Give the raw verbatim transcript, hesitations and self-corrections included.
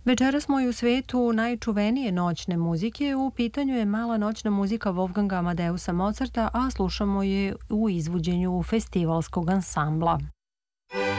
Večeras smo i u svetu najčuvenije noćne muzike. U pitanju je mala noćna muzika Wolfganga Amadeusa Mozarta, a slušamo je u izvođenju festivalskog ansambla.